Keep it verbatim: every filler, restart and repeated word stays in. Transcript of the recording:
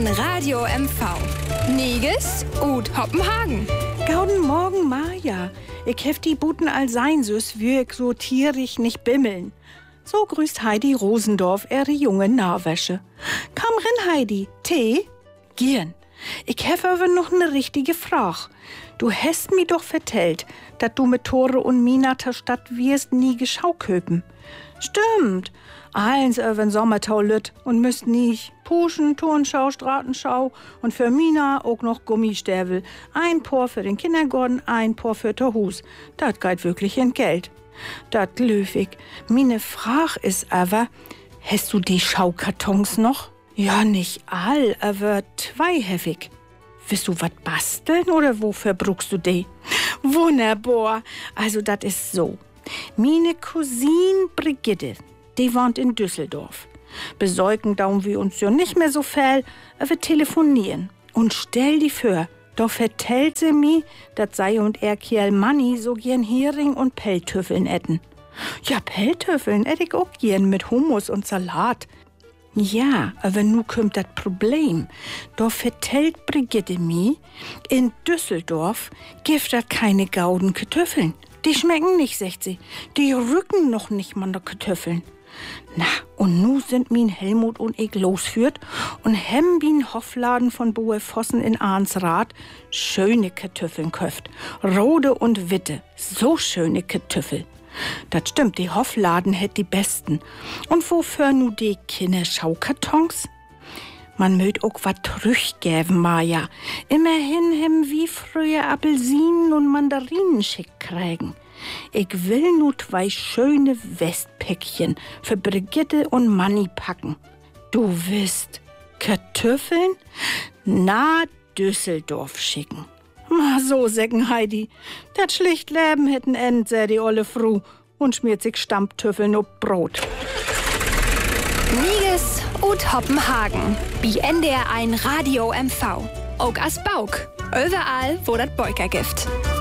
an Radio M V. Niges und Hoppenhagen. Gauden Morgen, Maja. Ich hef die Buten all sein, süß würg so tierig nicht bimmeln. So grüßt Heidi Rosendorf ihre junge Nahwäsche. Komm rin, Heidi. Tee? Gern. Ich hef aber noch ne richtige Frage. Du hast mir doch vertellt, dat du mit Tore und Mina ter Stadt wirst nie Geschau köpen. Stimmt. Eins öwen Sommertau lütt und müsst nicht Puschen, Turnschau, Straßenschau und für Mina auch noch Gummistäbel. Ein Paar für den Kindergarten, ein Paar für der Hus. Dat geht wirklich in Geld. Dat löwig. Mine Frage ist aber, hast du die Schaukartons noch? Ja, nicht all, aber zwei heftig. Willst du wat basteln oder wofür brauchst du die? Wunderbar. Also dat ist so. Mine Cousine Brigitte, die wohnt in Düsseldorf. Besäugen daum wir uns ja nicht mehr so viel, aber telefonieren. Und stell die vor, doch vertellt sie mir, dat sei und er Kerl Manni so gern Hering und Pelltöffeln etten. Ja, Pelltöffeln ett ich auch gern mit Hummus und Salat. Ja, aber nu kommt das Problem. Doch vertellt Brigitte mir, in Düsseldorf gibt das keine gauden Kartoffeln. Die schmecken nicht, sagt sie. Die rücken noch nicht mal der Kartoffeln. Na, und nu sind min Helmut und ich losführt und hem bin Hofladen von Boe Vossen in Arnsrath schöne Kartoffeln köft. Rode und Witte, so schöne Kartoffel. Das stimmt, die Hofladen hätt die besten. Und wofür nu die Kinderschaukartons? Man mögt auch wat zurückgeben, Maja. Immerhin hem wie früher Apelsinen und Mandarinen schick kriegen. Ich will nu zwei schöne Westpäckchen für Brigitte und Manni packen. Du willst Kartoffeln? Na, Düsseldorf schicken. Ma so säcken Heidi. Dat schlicht Leben hätten end, sä die olle Fru und schmiert sich Stamptöffeln ob Brot. Niges und Hoppenhagen. Bi N D R eins Radio M V. Auch as Bauk. Überall, wo dat Beuker gibt.